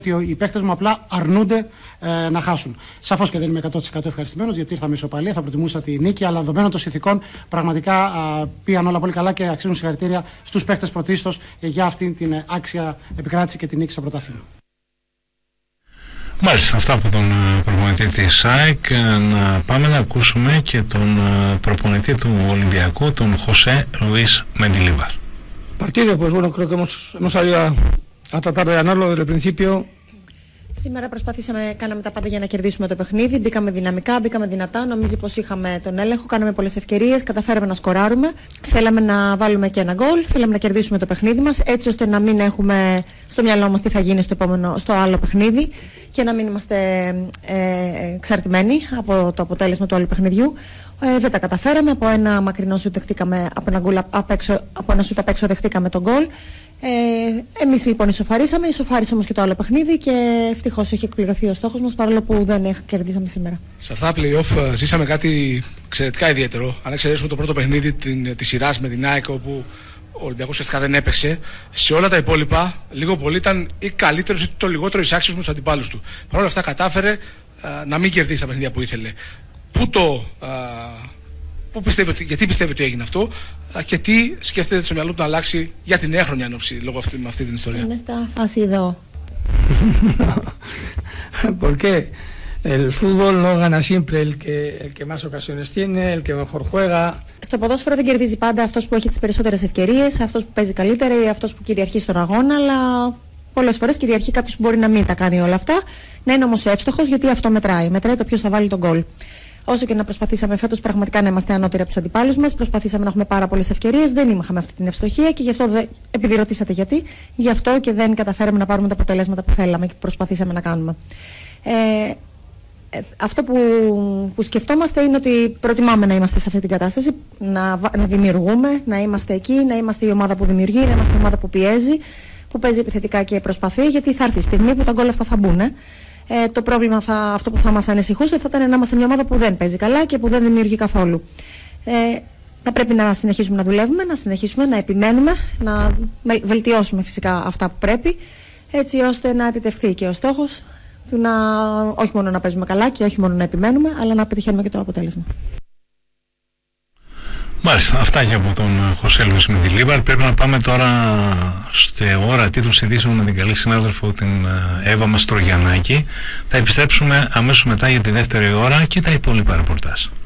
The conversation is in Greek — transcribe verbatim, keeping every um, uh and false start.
ότι οι παίκτες μου απλά αρνούνται ε, να χάσουν. Σαφώς και δεν είμαι εκατό τοις εκατό ευχαριστημένος, γιατί ήρθαμε ισοπαλία, θα προτιμούσα τη νίκη, αλλά δεδομένων των συνθηκών πραγματικά α, πήγαν όλα πολύ καλά και αξίζουν συγχαρητήρια στους παίκτες πρωτίστως για αυτήν την άξια επικράτηση και την νίκη στο πρωτάθλημα. Μάλιστα, αυτά από τον προπονητή της ΑΕΚ. Να πάμε να ακούσουμε και τον προπονητή του Ολυμπιακού, τον José Luis Mendilibar. Partido, pues bueno, creo que hemos, hemos salido a, a tratar de ganarlo desde el principio. Σήμερα προσπαθήσαμε, κάναμε τα πάντα για να κερδίσουμε το παιχνίδι. Μπήκαμε δυναμικά, μπήκαμε δυνατά. Νομίζω πως είχαμε τον έλεγχο, κάναμε πολλές ευκαιρίες, καταφέραμε να σκοράρουμε. Θέλαμε να βάλουμε και ένα γκολ, θέλαμε να κερδίσουμε το παιχνίδι μας, έτσι ώστε να μην έχουμε στο μυαλό μας τι θα γίνει στο, επόμενο, στο άλλο παιχνίδι και να μην είμαστε ε, εξαρτημένοι από το αποτέλεσμα του άλλου παιχνιδιού. Ε, δεν τα καταφέραμε. Από ένα μακρινό σουτ δεχτήκαμε, από ένα, γκολ απ' έξω, από ένα σουτ απ' έξω δεχτήκαμε τον γκολ. Ε, εμείς λοιπόν ισοφαρίσαμε, ισοφάρισε όμως και το άλλο παιχνίδι και ευτυχώς έχει εκπληρωθεί ο στόχος μας, παρόλο που δεν κερδίσαμε σήμερα. Σε αυτά τα play-off ζήσαμε κάτι εξαιρετικά ιδιαίτερο. Αν εξαιρέσουμε το πρώτο παιχνίδι τη σειρά με την ΑΕΚ, όπου ο Ολυμπιακός ουσιαστικά δεν έπαιξε, σε όλα τα υπόλοιπα λίγο πολύ ήταν ή καλύτερος ή το λιγότερο εισάξιος με τους αντιπάλους του. Παρ' όλα αυτά κατάφερε α, να μην κερδίσει τα παιχνίδια που ήθελε. Πού το. Α, Πού πιστεύει ότι, γιατί πιστεύει ότι έγινε αυτό και τι σκέφτεται στο μυαλό του να αλλάξει για την νέα χρονιά ενόψη λόγω αυτή, με αυτή την ιστορία. Είναι στα φάση εδώ. ¿Por qué? El fútbol no gana siempre el que, el que más ocasiones tiene, el que mejor juega. Στο ποδόσφαιρο δεν κερδίζει πάντα αυτός που έχει τις περισσότερες ευκαιρίες, αυτός που παίζει καλύτερα ή αυτός που κυριαρχεί στον αγώνα, αλλά πολλές φορές κυριαρχεί κάποιος που μπορεί να μην τα κάνει όλα αυτά, να είναι όμως εύστοχος, γιατί αυτό μετράει. Μετράει το ποιος θα βάλει τον γκολ. Όσο και να προσπαθήσαμε φέτος πραγματικά να είμαστε ανώτεροι από τους αντιπάλους μας, προσπαθήσαμε να έχουμε πάρα πολλές ευκαιρίες, δεν είχαμε αυτή την ευστοχία και γι' αυτό, δε, επειδή ρωτήσατε γιατί, γι' αυτό και δεν καταφέραμε να πάρουμε τα αποτελέσματα που θέλαμε και που προσπαθήσαμε να κάνουμε. Ε, ε, αυτό που, που σκεφτόμαστε είναι ότι προτιμάμε να είμαστε σε αυτή την κατάσταση, να, να δημιουργούμε, να είμαστε εκεί, να είμαστε η ομάδα που δημιουργεί, να είμαστε η ομάδα που πιέζει, που παίζει επιθετικά και προσπαθεί, γιατί θα έρθει η στιγμή που τα γκολ αυτά θα μπουν. Ε, το πρόβλημα, θα, αυτό που θα μας ανησυχούσε, θα ήταν να είμαστε μια ομάδα που δεν παίζει καλά και που δεν δημιουργεί καθόλου. Ε, θα πρέπει να συνεχίσουμε να δουλεύουμε, να συνεχίσουμε να επιμένουμε, να βελτιώσουμε φυσικά αυτά που πρέπει, έτσι ώστε να επιτευχθεί και ο στόχος του να όχι μόνο να παίζουμε καλά και όχι μόνο να επιμένουμε, αλλά να πετυχαίνουμε και το αποτέλεσμα. Μάλιστα, αυτά και από τον José Luis Mendilibar. Πρέπει να πάμε τώρα στη ώρα τίτλους ειδήσεων με την καλή συνάδελφο την Εύα Μαστρογιαννάκη. Θα επιστρέψουμε αμέσως μετά για τη δεύτερη ώρα και τα υπόλοιπα ρεπορτάζ.